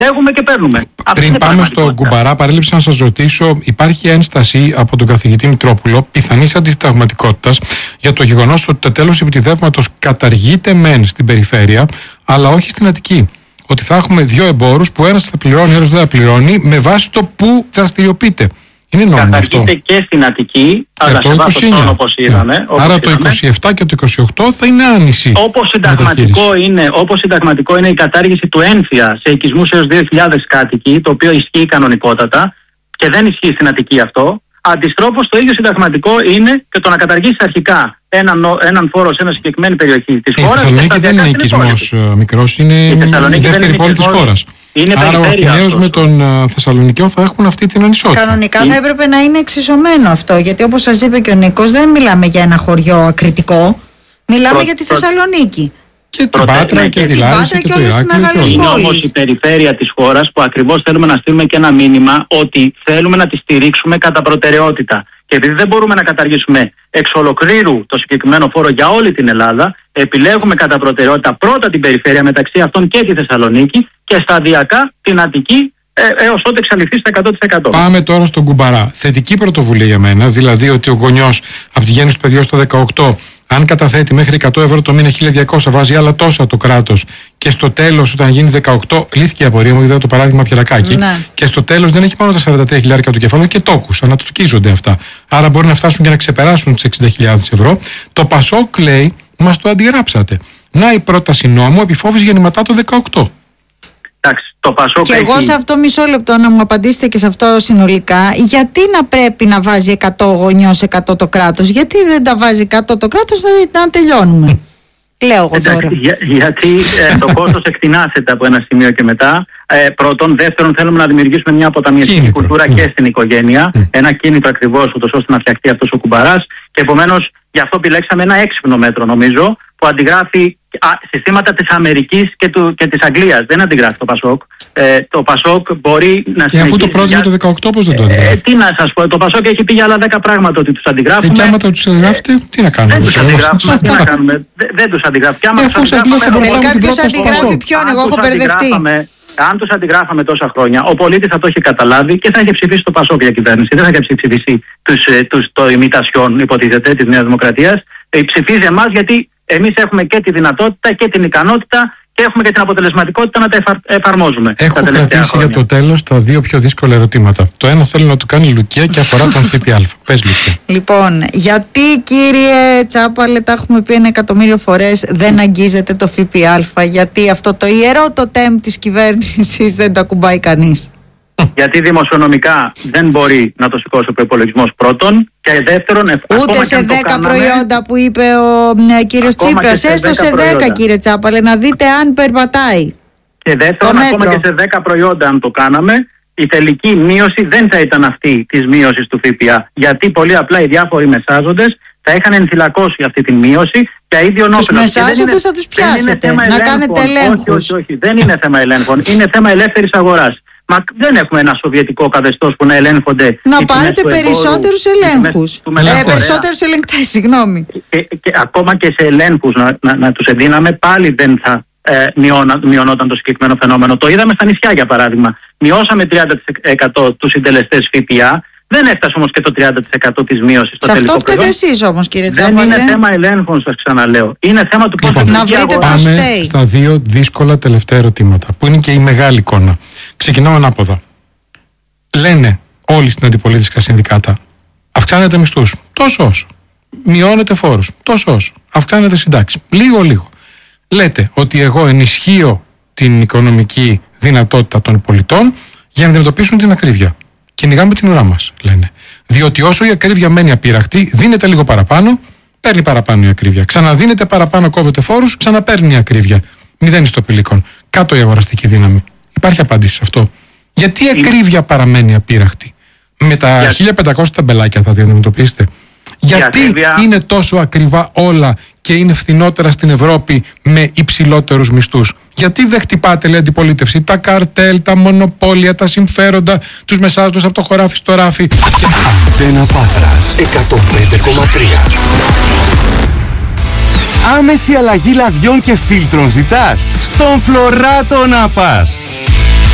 Λέγουμε και παίρνουμε. Πριν πάμε στο Κουμπαρά, παρέλειψα να σας ρωτήσω, υπάρχει ένσταση από τον καθηγητή Μητρόπουλο πιθανής αντισυνταγματικότητας για το γεγονός ότι το τέλος επιτιδεύματος καταργείται μεν στην περιφέρεια, αλλά όχι στην Αττική. Ότι θα έχουμε δύο εμπόρους που ένας θα πληρώνει, ένας δεν θα πληρώνει, με βάση το που δραστηριοποιείται. Είναι νόμιμο αυτό? Καταργείται και στην Αττική, αλλά σε βάθος χρόνου, όπως είδαμε. Άρα το 27 και το 28 θα είναι άνηση. Όπως συνταγματικό είναι η κατάργηση του ένφια σε οικισμούς έως 2.000 κάτοικοι, το οποίο ισχύει κανονικότατα και δεν ισχύει στην Αττική αυτό. Αντιστρόφως, το ίδιο συνταγματικό είναι και το να καταργήσει αρχικά έναν φόρο σε μια συγκεκριμένη περιοχή της χώρας. Η Θεσσαλονίκη δεν είναι οικισμός μικρός, είναι η δεύτερη πόλη της χώρας. Άρα ο Αθηναίος με τον Θεσσαλονικιό θα έχουν αυτή την ανισότητα. Κανονικά θα έπρεπε να είναι εξισωμένο αυτό, γιατί όπως σας είπε και ο Νίκος, δεν μιλάμε για ένα χωριό ακριτικό, μιλάμε για τη Θεσσαλονίκη. Και την Πάτρα και τη Λάρισα και όλες τις μεγάλες πόλεις. Είναι όμως η περιφέρεια της χώρας που ακριβώς θέλουμε να στείλουμε και ένα μήνυμα ότι θέλουμε να τη στηρίξουμε κατά προτεραιότητα. Και επειδή δεν μπορούμε να καταργήσουμε εξ ολοκλήρου το συγκεκριμένο φόρο για όλη την Ελλάδα, επιλέγουμε κατά προτεραιότητα πρώτα την περιφέρεια, μεταξύ αυτών και τη Θεσσαλονίκη, και σταδιακά την Αττική, έως ότε εξαλειφθεί στα 100%. Πάμε τώρα στον Κουμπαρά. Θετική πρωτοβουλία για μένα, δηλαδή ότι ο γονιός από τη γέννηση του παιδιού στο 18, αν καταθέτει μέχρι 100 ευρώ το μήνα, 1.200, βάζει άλλα τόσα το κράτος, και στο τέλος, όταν γίνει 18, λύθηκε η απορία μου, είδα το παράδειγμα Πιερακάκη, και στο τέλος δεν έχει μόνο τα 43.000 του κεφάλου και τόκους, ανατοκίζονται αυτά. Άρα μπορεί να φτάσουν και να ξεπεράσουν τις 60.000 ευρώ. Το Πασόκ λέει, μας το αντιγράψατε. Να η πρόταση νόμου επιφόβηση γεννηματά το 18. Και εγώ σε αυτό μισό λεπτό να μου απαντήσετε και σε αυτό συνολικά, γιατί να πρέπει να βάζει 100 γονιός 100 το κράτος, γιατί δεν τα βάζει 100 το κράτος, να τελειώνουμε. Λέω εγώ τώρα. Γιατί το κόστος εκτινάσεται από ένα σημείο και μετά. Πρώτον. Δεύτερον, θέλουμε να δημιουργήσουμε μια αποταμιευτική κουλτούρα και στην οικογένεια. Ένα κίνητρο ακριβώς, ούτως ώστε να φτιαχτεί αυτός ο κουμπαράς. Και επομένως, γι' αυτό επιλέξαμε ένα έξυπνο μέτρο, νομίζω, που αντιγράφει συστήματα της Αμερικής και της Αγγλίας. Δεν αντιγράφει το Πασόκ. Το Πασόκ μπορεί να συνεχίσει. Αφού το πρότεινε το 18, πώς δεν το αντιγράφει? Τι να σας πω, το Πασόκ έχει πει για άλλα 10 πράγματα ότι τους αντιγράφουμε. Και άμα τους αντιγράφετε, τι να κάνουμε? Δεν τους αντιγράφουμε, τι να κάνουμε? Δεν τους αντιγράφουμε. Κάποιος αντιγράφει ποιον? Εγώ έχω μπερδευτεί. Αν τους αντιγράφαμε τόσα χρόνια, ο πολίτης θα το έχει καταλάβει και θα είχε ψηφίσει το Πασόκ για κυβέρνηση. Δεν θα είχε ψηφίσει το ημιτασιόν, υποτίθεται, της Νέας Δημοκρατίας. Ψηφίζει εμάς γιατί εμείς έχουμε και τη δυνατότητα και την ικανότητα και έχουμε και την αποτελεσματικότητα να τα εφαρμόζουμε. Έχω κρατήσει για το τέλος τα δύο πιο δύσκολα ερωτήματα. Το ένα θέλω να το κάνει η Λουκία και αφορά τον ΦΠΑ. Πες, Λουκία. Λοιπόν, γιατί, κύριε Τσάπαλε, τα έχουμε πει 1.000.000 φορές, δεν αγγίζεται το ΦΠΑ? Γιατί αυτό το ιερό το τέμ της κυβέρνησης δεν το ακουμπάει κανείς? Γιατί δημοσιονομικά δεν μπορεί να το σηκώσει ο προϋπολογισμός, πρώτον. Και δεύτερον, ούτε σε 10 προϊόντα που είπε ο κύριος Τσίπρας, έστω σε 10, κύριε Τσάπαλε, να δείτε αν περπατάει. Και δεύτερον, ακόμα και σε 10 προϊόντα, αν το κάναμε, η τελική μείωση δεν θα ήταν αυτή της μείωσης του ΦΠΑ. Γιατί πολύ απλά οι διάφοροι μεσάζοντες θα είχαν ενθυλακώσει αυτή τη μείωση και ίδιο νόφελος. Τους μεσάζοντες θα τους πιάσετε, να κάνετε ελέγχους. Όχι, δεν είναι θέμα ελέγχων, είναι θέμα ελεύθερης αγοράς. Μα δεν έχουμε ένα σοβιετικό καθεστώς που να ελέγχονται. Να πάρετε περισσότερους ελέγχους. Περισσότερους ελεγκτές, συγγνώμη. Και ακόμα και σε ελέγχους να τους εντείναμε, πάλι δεν θα μειωνόταν το συγκεκριμένο φαινόμενο. Το είδαμε στα νησιά, για παράδειγμα. Μειώσαμε 30% τους συντελεστές ΦΠΑ. Δεν έφτασε όμως και το 30% της μείωσης στο τελικό προϊόν. Σε αυτό φταίτε εσείς όμως, κύριε Τσάπαλε. Δεν είναι θέμα ελέγχων, σας ξαναλέω. Είναι θέμα του πώς να βρείτε πώς φταίει. Πάμε στα δύο δύσκολα τελευταία ερωτήματα, που είναι και η μεγάλη εικόνα. Ξεκινάω ανάποδα. Λένε όλοι στην αντιπολίτευση συνδικάτα, αυξάνετε μισθούς, τόσο όσο. Μειώνετε φόρους, τόσο όσο. Αυξάνετε συντάξεις, λίγο. Λέτε ότι εγώ ενισχύω την οικονομική δυνατότητα των πολιτών για να αντιμετωπίσουν την ακρίβεια. Κυνηγάμε την ουρά μας, λένε. Διότι όσο η ακρίβεια μένει απείραχτη, δίνεται λίγο παραπάνω, παίρνει παραπάνω η ακρίβεια. Ξαναδίνεται παραπάνω, κόβεται φόρους, ξαναπαίρνει η ακρίβεια. Μηδέν στο πηλίκον. Κάτω η αγοραστική δύναμη. Υπάρχει απάντηση σε αυτό? Γιατί η ακρίβεια παραμένει απείραχτη? Με τα 1.500 ταμπελάκια θα τη αντιμετωπίσετε? Γιατί είναι τόσο ακριβά όλα και είναι φθηνότερα στην Ευρώπη με υψηλότερους μισθούς? Γιατί δεν χτυπάτε, λέει αντιπολίτευση, τα καρτέλ, τα μονοπόλια, τα συμφέροντα, τους μεσάζοντες από το χωράφι στο ράφι? Αντένα Πάτρας 105,3. Άμεση αλλαγή λαδιών και φίλτρων ζητάς? Στον Φλωράτο να πας.